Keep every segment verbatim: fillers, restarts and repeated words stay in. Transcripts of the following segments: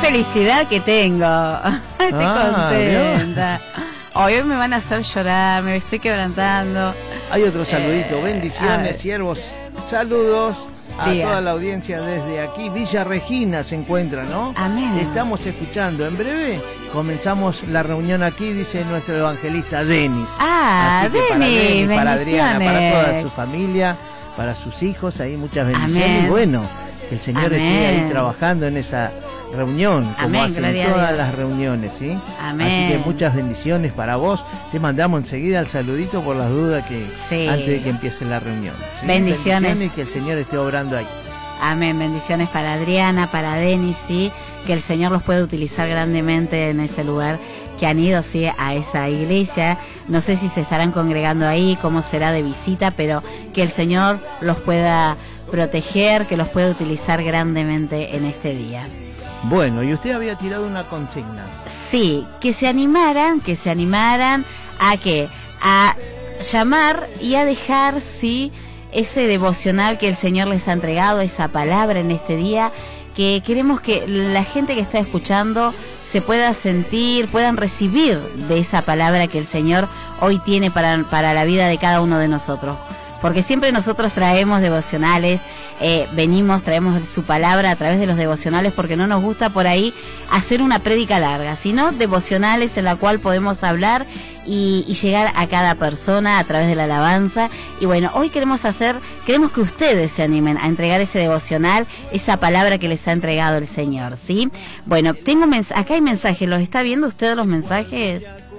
felicidad que tengo. Estoy Ah, contenta. Hoy me van a hacer llorar, me estoy quebrantando. Hay otro saludito, Eh, bendiciones, siervos, saludos a Diga. toda la audiencia desde aquí. Villa Regina se encuentra, ¿no? Amén. Estamos escuchando. En breve comenzamos la reunión aquí, dice nuestro evangelista Denis. Ah, Así que para Denis, Denis, para Adriana, para toda bendiciones. su familia, para sus hijos, ahí muchas bendiciones. Amén. Y bueno, que el Señor Amén. esté ahí trabajando en esa reunión, como Amén, hace en gloria a todas Dios. las reuniones, ¿sí? Amén. Así que muchas bendiciones para vos. Te mandamos enseguida el saludito por las dudas que Sí. antes de que empiece la reunión. ¿sí? Bendiciones. Y que el Señor esté obrando ahí. Amén, bendiciones para Adriana, para Denis, sí, que el Señor los pueda utilizar grandemente en ese lugar, que han ido, sí, a esa iglesia. No sé si se estarán congregando ahí, cómo será de visita, pero que el Señor los pueda proteger, que los pueda utilizar grandemente en este día. Bueno, y usted había tirado una consigna. Sí, que se animaran, que se animaran a que a llamar y a dejar, sí, ese devocional que el Señor les ha entregado, esa palabra en este día, que queremos que la gente que está escuchando se pueda sentir, puedan recibir de esa palabra que el Señor hoy tiene para, para la vida de cada uno de nosotros. Porque siempre nosotros traemos devocionales, eh, venimos, traemos su palabra a través de los devocionales, porque no nos gusta por ahí hacer una prédica larga, sino devocionales en la cual podemos hablar y, y llegar a cada persona a través de la alabanza. Y bueno, hoy queremos hacer, queremos que ustedes se animen a entregar ese devocional, esa palabra que les ha entregado el Señor, ¿sí? Bueno, tengo mens- acá hay mensajes, ¿los está viendo usted los mensajes?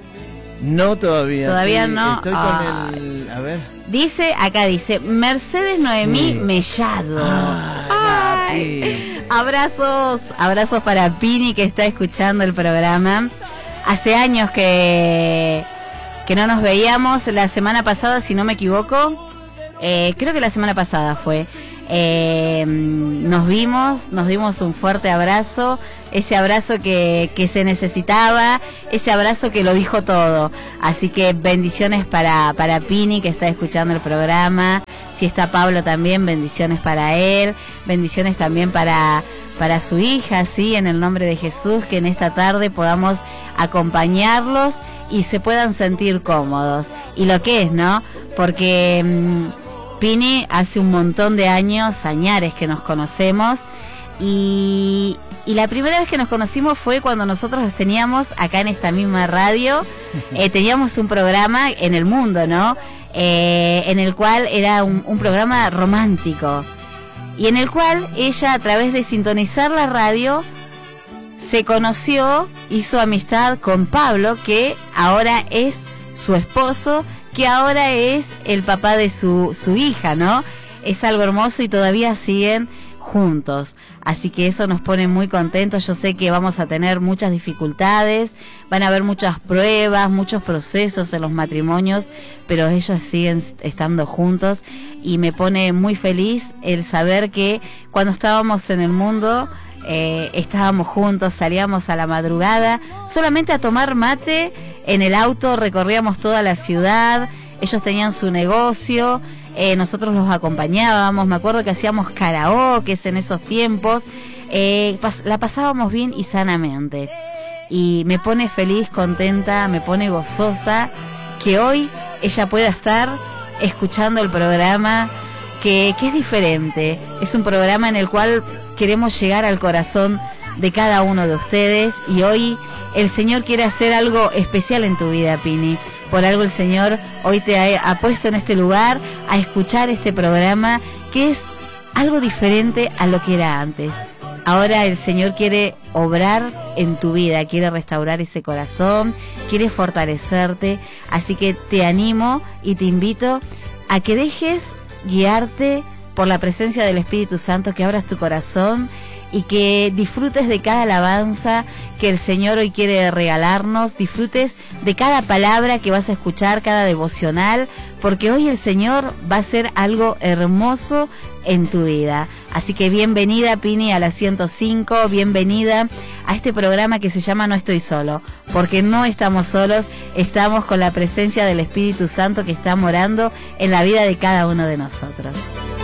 No todavía. Todavía estoy, no. Estoy Ah. con el... A ver. Dice, acá dice, Mercedes Noemí Sí. Mellado. Ah, Ay. Nati. Abrazos, abrazos para Pini, que está escuchando el programa. Hace años que, que no nos veíamos. La semana pasada, si no me equivoco, eh, creo que la semana pasada fue, eh, nos vimos, nos dimos un fuerte abrazo, ese abrazo que, que se necesitaba, ese abrazo que lo dijo todo. Así que bendiciones para, para Pini, que está escuchando el programa. Si está Pablo también, bendiciones para él, bendiciones también para, para su hija, sí, en el nombre de Jesús, que en esta tarde podamos acompañarlos y se puedan sentir cómodos. Y lo que es, ¿no? Porque mmm, Pini hace un montón de años, añares que nos conocemos, y, y la primera vez que nos conocimos fue cuando nosotros teníamos acá en esta misma radio, eh, teníamos un programa en El Mundo, ¿no? Eh, en el cual era un, un programa romántico, y en el cual ella, a través de sintonizar la radio, se conoció, hizo amistad con Pablo, que ahora es su esposo, que ahora es el papá de su, su hija, ¿no? Es algo hermoso y todavía siguen juntos. Así que eso nos pone muy contentos. Yo sé que vamos a tener muchas dificultades, van a haber muchas pruebas, muchos procesos en los matrimonios, pero ellos siguen estando juntos, y me pone muy feliz el saber que cuando estábamos en el mundo, Eh, estábamos juntos, salíamos a la madrugada solamente a tomar mate en el auto, recorríamos toda la ciudad, ellos tenían su negocio, eh, nosotros los acompañábamos, me acuerdo que hacíamos karaokes en esos tiempos, eh, pas- la pasábamos bien y sanamente, y me pone feliz, contenta, me pone gozosa que hoy ella pueda estar escuchando el programa, que, que es diferente, es un programa en el cual queremos llegar al corazón de cada uno de ustedes, y hoy el Señor quiere hacer algo especial en tu vida, Pini. Por algo el Señor hoy te ha, ha puesto en este lugar a escuchar este programa, que es algo diferente a lo que era antes. Ahora el Señor quiere obrar en tu vida, quiere restaurar ese corazón, quiere fortalecerte, así que te animo y te invito a que dejes guiarte por la presencia del Espíritu Santo, que abras tu corazón y que disfrutes de cada alabanza que el Señor hoy quiere regalarnos, disfrutes de cada palabra que vas a escuchar, cada devocional, porque hoy el Señor va a hacer algo hermoso en tu vida. Así que bienvenida, Pini, a la ciento cinco, bienvenida a este programa que se llama No Estoy Solo, porque no estamos solos, estamos con la presencia del Espíritu Santo que está morando en la vida de cada uno de nosotros.